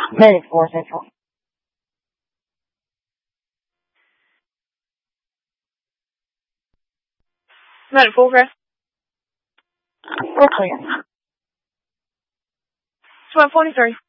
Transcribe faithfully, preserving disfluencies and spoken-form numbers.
Medic four Central. Medic four, okay. We're clear. twelve forty-three.